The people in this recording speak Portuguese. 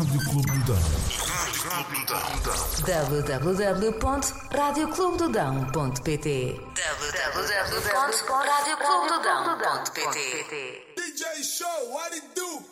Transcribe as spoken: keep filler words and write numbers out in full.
Rádio Clube do Dão. w w w ponto rádio clube do dão ponto p t w w w ponto rádio clube do dão ponto p t D J Show, what it do?